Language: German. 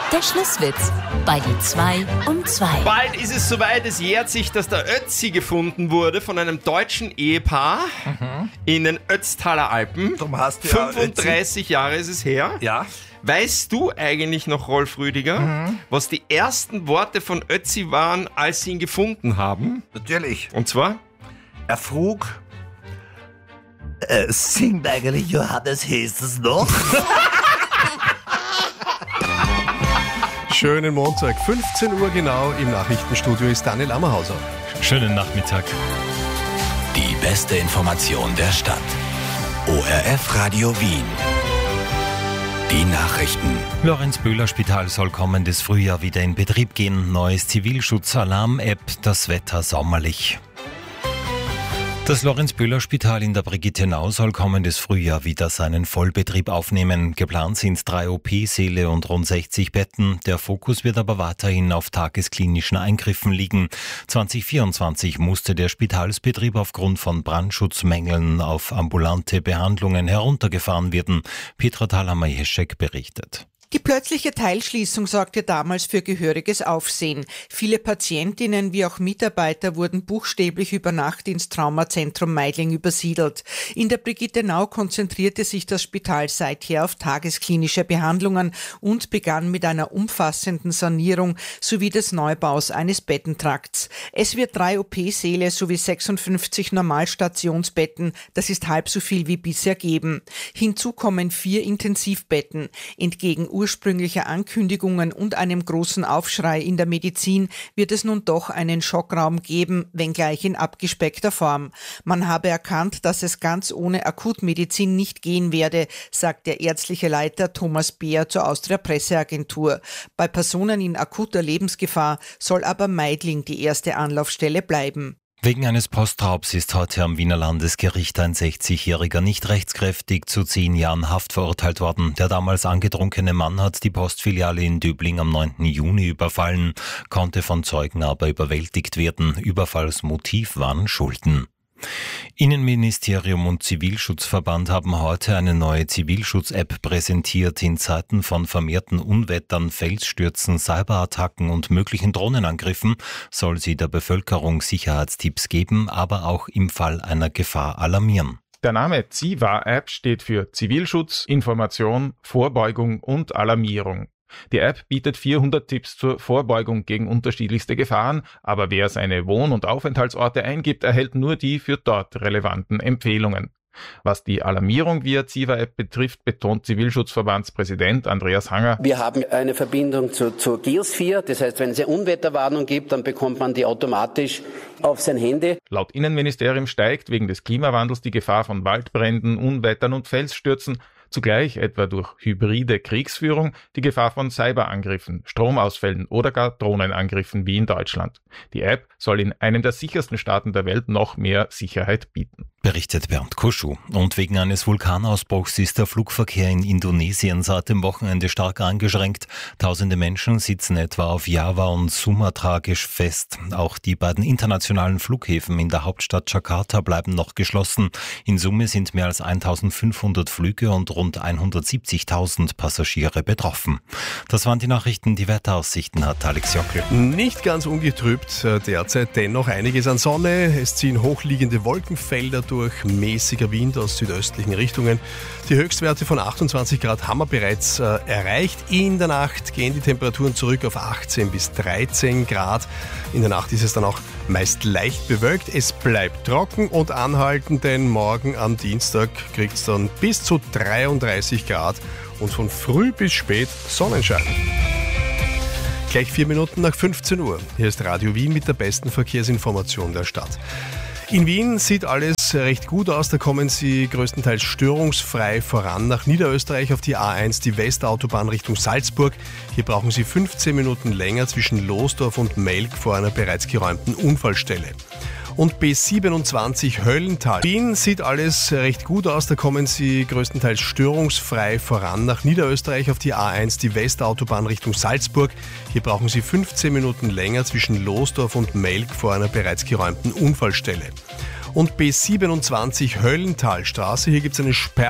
Der Schlusswitz bei die 2 um 2. Bald ist es soweit, es jährt sich, dass der Ötzi gefunden wurde von einem deutschen Ehepaar in den Ötztaler Alpen. Darum heißt der 35 Jahre ist es her. Ja. Weißt du eigentlich noch, Rolf Rüdiger, was die ersten Worte von Ötzi waren, als sie ihn gefunden haben? Natürlich. Und zwar? Er frug, singt eigentlich Johannes Hesses noch? Schönen Montag, 15 Uhr genau, im Nachrichtenstudio ist Daniel Ammerhauser. Schönen Nachmittag. Die beste Information der Stadt. ORF Radio Wien. Die Nachrichten. Lorenz-Böhler-Spital soll kommendes Frühjahr wieder in Betrieb gehen. Neues Zivilschutzalarm-App, das Wetter sommerlich. Das Lorenz-Böhler-Spital in der Brigittenau soll kommendes Frühjahr wieder seinen Vollbetrieb aufnehmen. Geplant sind 3 OP-Säle und rund 60 Betten. Der Fokus wird aber weiterhin auf tagesklinischen Eingriffen liegen. 2024 musste der Spitalsbetrieb aufgrund von Brandschutzmängeln auf ambulante Behandlungen heruntergefahren werden. Petra Thalhammer-Jeschek berichtet. Die plötzliche Teilschließung sorgte damals für gehöriges Aufsehen. Viele Patientinnen wie auch Mitarbeiter wurden buchstäblich über Nacht ins Traumazentrum Meidling übersiedelt. In der Brigittenau konzentrierte sich das Spital seither auf tagesklinische Behandlungen und begann mit einer umfassenden Sanierung sowie des Neubaus eines Bettentrakts. Es wird 3 OP-Säle sowie 56 Normalstationsbetten, das ist halb so viel wie bisher geben. Hinzu kommen 4 Intensivbetten. Entgegen ursprünglicher Ankündigungen und einem großen Aufschrei in der Medizin wird es nun doch einen Schockraum geben, wenngleich in abgespeckter Form. Man habe erkannt, dass es ganz ohne Akutmedizin nicht gehen werde, sagt der ärztliche Leiter Thomas Beer zur Austria Presseagentur. Bei Personen in akuter Lebensgefahr soll aber Meidling die erste Anlaufstelle bleiben. Wegen eines Postraubs ist heute am Wiener Landesgericht ein 60-Jähriger nicht rechtskräftig zu 10 Jahren Haft verurteilt worden. Der damals angetrunkene Mann hat die Postfiliale in Döbling am 9. Juni überfallen, konnte von Zeugen aber überwältigt werden. Überfallsmotiv waren Schulden. Innenministerium und Zivilschutzverband haben heute eine neue Zivilschutz-App präsentiert. In Zeiten von vermehrten Unwettern, Felsstürzen, Cyberattacken und möglichen Drohnenangriffen soll sie der Bevölkerung Sicherheitstipps geben, aber auch im Fall einer Gefahr alarmieren. Der Name ZIVA-App steht für Zivilschutz, Information, Vorbeugung und Alarmierung. Die App bietet 400 Tipps zur Vorbeugung gegen unterschiedlichste Gefahren, aber wer seine Wohn- und Aufenthaltsorte eingibt, erhält nur die für dort relevanten Empfehlungen. Was die Alarmierung via ZIVA-App betrifft, betont Zivilschutzverbandspräsident Andreas Hanger. Wir haben eine Verbindung zur Geosphere, das heißt, wenn es eine Unwetterwarnung gibt, dann bekommt man die automatisch auf sein Handy. Laut Innenministerium steigt wegen des Klimawandels die Gefahr von Waldbränden, Unwettern und Felsstürzen. Zugleich, etwa durch hybride Kriegsführung, die Gefahr von Cyberangriffen, Stromausfällen oder gar Drohnenangriffen wie in Deutschland. Die App soll in einem der sichersten Staaten der Welt noch mehr Sicherheit bieten. Berichtet Bernd Kuschu. Und wegen eines Vulkanausbruchs ist der Flugverkehr in Indonesien seit dem Wochenende stark eingeschränkt. Tausende Menschen sitzen etwa auf Java und Sumatra fest. Auch die beiden internationalen Flughäfen in der Hauptstadt Jakarta bleiben noch geschlossen. In Summe sind mehr als 1500 Flüge und rund 170.000 Passagiere betroffen. Das waren die Nachrichten. Die Wetteraussichten hat Alex Jockel. Nicht ganz ungetrübt derzeit, dennoch einiges an Sonne. Es ziehen hochliegende Wolkenfelder durch, mäßiger Wind aus südöstlichen Richtungen. Die Höchstwerte von 28 Grad haben wir bereits erreicht. In der Nacht gehen die Temperaturen zurück auf 18 bis 13 Grad. In der Nacht ist es dann auch meist leicht bewölkt. Es bleibt trocken und anhaltend, denn morgen am Dienstag kriegt es dann bis zu 33 Grad und von früh bis spät Sonnenschein. Gleich 4 Minuten nach 15 Uhr. Hier ist Radio Wien mit der besten Verkehrsinformation der Stadt. In Wien sieht alles recht gut aus, da kommen Sie größtenteils störungsfrei voran nach Niederösterreich auf die A1, die Westautobahn Richtung Salzburg. Hier brauchen Sie 15 Minuten länger zwischen Losdorf und Melk vor einer bereits geräumten Unfallstelle. Und B27 Höllental. Wien sieht alles recht gut aus, da kommen Sie größtenteils störungsfrei voran nach Niederösterreich auf die A1, die Westautobahn Richtung Salzburg. Hier brauchen Sie 15 Minuten länger zwischen Losdorf und Melk vor einer bereits geräumten Unfallstelle. Und B27 Höllentalstraße, hier gibt es eine Sperrung.